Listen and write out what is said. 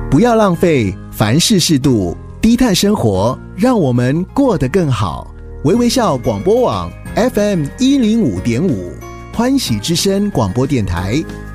不要浪费，凡事适度，低碳生活，让我们过得更好。微微笑广播网 FM105.5，欢喜之声广播电台，